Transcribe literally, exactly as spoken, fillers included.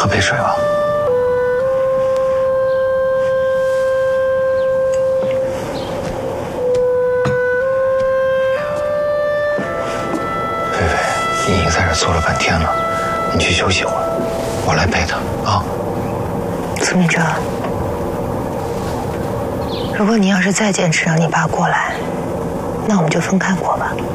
喝杯水吧。菲菲，你已经在这坐了半天了，你去休息会儿，我来陪她啊。 苏明哲，如果你要是再坚持让你爸过来，那我们就分开过吧。